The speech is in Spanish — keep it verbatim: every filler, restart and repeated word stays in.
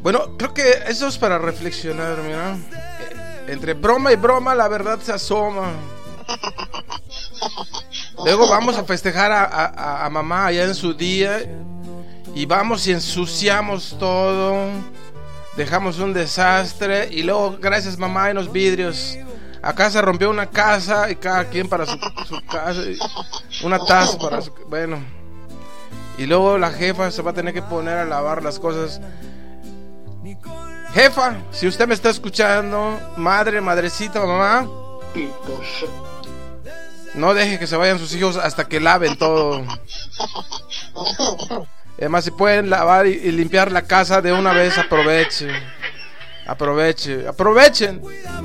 Bueno, creo que eso es para reflexionar, mira. Entre broma y broma la verdad se asoma. Luego vamos a festejar a, a, a mamá allá en su día. Y vamos y ensuciamos todo. Dejamos un desastre. Y luego, gracias mamá, hay unos vidrios. Acá se rompió una casa y cada quien para su, su casa. Una taza para su... Bueno. Y luego la jefa se va a tener que poner a lavar las cosas. Jefa, si usted me está escuchando, madre, madrecita, mamá, no deje que se vayan sus hijos hasta que laven todo. Además, si pueden lavar y, y limpiar la casa de una vez, aproveche. Aproveche, aprovechen.